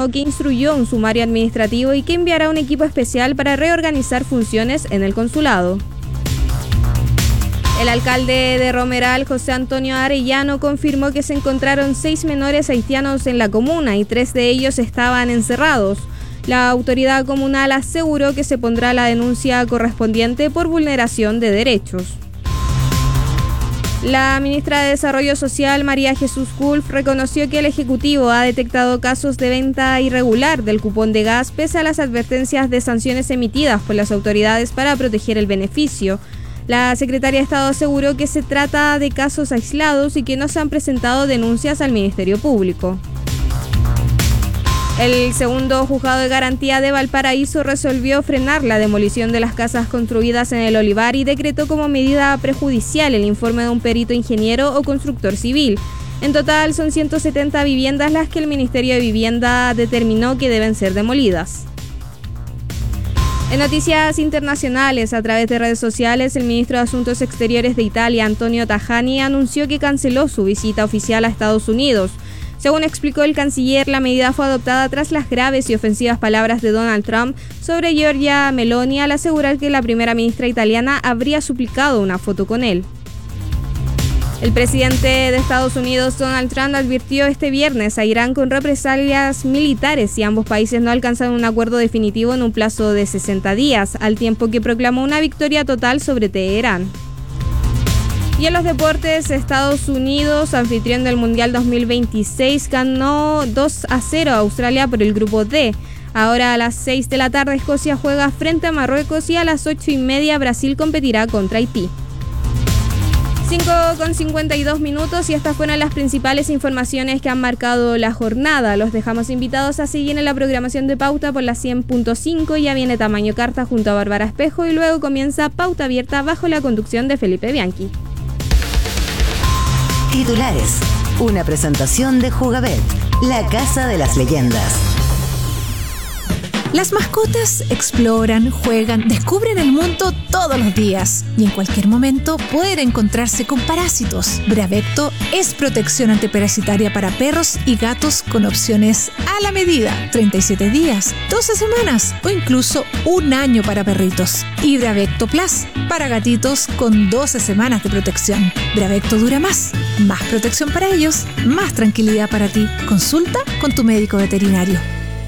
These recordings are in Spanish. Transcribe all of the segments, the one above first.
informó que instruyó un sumario administrativo y que enviará un equipo especial para reorganizar funciones en el consulado. El alcalde de Romeral, José Antonio Arellano, confirmó que se encontraron 6 menores haitianos en la comuna y 3 de ellos estaban encerrados. La autoridad comunal aseguró que se pondrá la denuncia correspondiente por vulneración de derechos. La ministra de Desarrollo Social, María Jesús Kulf, reconoció que el Ejecutivo ha detectado casos de venta irregular del cupón de gas pese a las advertencias de sanciones emitidas por las autoridades para proteger el beneficio. La secretaria de Estado aseguró que se trata de casos aislados y que no se han presentado denuncias al Ministerio Público. El segundo juzgado de garantía de Valparaíso resolvió frenar la demolición de las casas construidas en el Olivar y decretó como medida prejudicial el informe de un perito ingeniero o constructor civil. En total son 170 viviendas las que el Ministerio de Vivienda determinó que deben ser demolidas. En noticias internacionales, a través de redes sociales, el ministro de Asuntos Exteriores de Italia, Antonio Tajani, anunció que canceló su visita oficial a Estados Unidos. Según explicó el canciller, la medida fue adoptada tras las graves y ofensivas palabras de Donald Trump sobre Giorgia Meloni al asegurar que la primera ministra italiana habría suplicado una foto con él. El presidente de Estados Unidos, Donald Trump, advirtió este viernes a Irán con represalias militares si ambos países no alcanzan un acuerdo definitivo en un plazo de 60 días, al tiempo que proclamó una victoria total sobre Teherán. Y en los deportes, Estados Unidos, anfitrión del Mundial 2026, ganó 2-0 a Australia por el grupo D. Ahora a las 6 de la tarde Escocia juega frente a Marruecos y a las 8:30 Brasil competirá contra Haití. 5:52 y estas fueron las principales informaciones que han marcado la jornada. Los dejamos invitados a seguir en la programación de Pauta por la 100.5. Ya viene Tamaño Carta junto a Bárbara Espejo y luego comienza Pauta Abierta bajo la conducción de Felipe Bianchi. Titulares. Una presentación de Jugabet, la casa de las leyendas. Las mascotas exploran, juegan, descubren el mundo todos los días y en cualquier momento pueden encontrarse con parásitos. Bravecto es protección antiparasitaria para perros y gatos con opciones a la medida. 37 días, 12 semanas o incluso un año para perritos. Y Bravecto Plus para gatitos con 12 semanas de protección. Bravecto dura más protección para ellos, más tranquilidad para ti. Consulta con tu médico veterinario.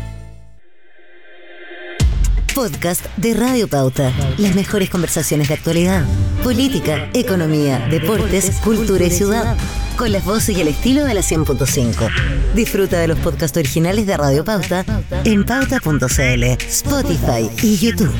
Podcast de Radio Pauta. Las mejores conversaciones de actualidad, política, economía, deportes, cultura y ciudad. Con las voces y el estilo de la 100.5. Disfruta de los podcasts originales de Radio Pauta en pauta.cl, Spotify y YouTube.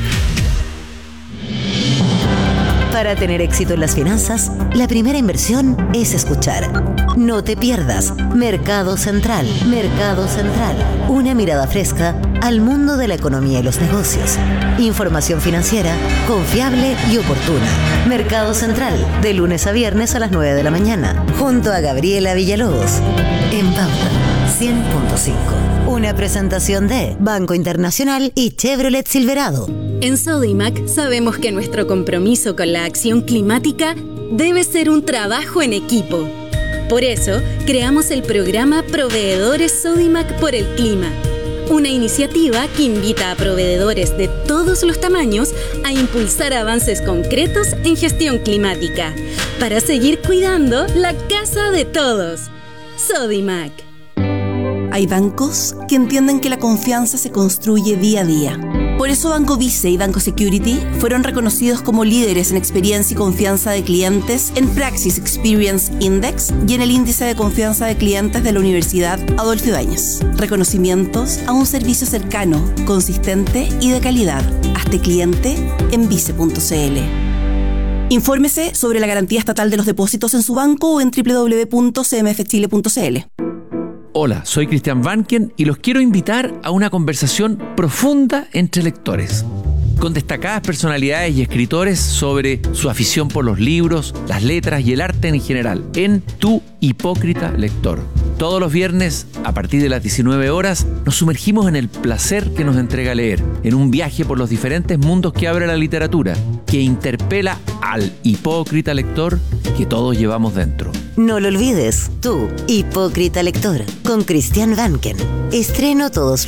Para tener éxito en las finanzas, la primera inversión es escuchar. No te pierdas Mercado Central. Mercado Central. Una mirada fresca al mundo de la economía y los negocios. Información financiera confiable y oportuna. Mercado Central, de lunes a viernes a las 9 de la mañana, junto a Gabriela Villalobos. En Pauta 100.5. Una presentación de Banco Internacional y Chevrolet Silverado. En Sodimac sabemos que nuestro compromiso con la acción climática debe ser un trabajo en equipo. Por eso, creamos el programa Proveedores Sodimac por el Clima, una iniciativa que invita a proveedores de todos los tamaños a impulsar avances concretos en gestión climática, para seguir cuidando la casa de todos. Sodimac. Hay bancos que entienden que la confianza se construye día a día. Por eso Banco Vice y Banco Security fueron reconocidos como líderes en experiencia y confianza de clientes en Praxis Experience Index y en el índice de confianza de clientes de la Universidad Adolfo Ibáñez. Reconocimientos a un servicio cercano, consistente y de calidad. Hazte cliente en vice.cl. Infórmese sobre la garantía estatal de los depósitos en su banco o en www.cmfchile.cl. Hola, soy Cristian Vanken y los quiero invitar a una conversación profunda entre lectores, con destacadas personalidades y escritores sobre su afición por los libros, las letras y el arte en general, en Tu Hipócrita Lector. Todos los viernes, a partir de las 19 horas, nos sumergimos en el placer que nos entrega leer, en un viaje por los diferentes mundos que abre la literatura, que interpela al hipócrita lector que todos llevamos dentro. No lo olvides, Tu Hipócrita Lector, con Cristian Vanken. Estreno todos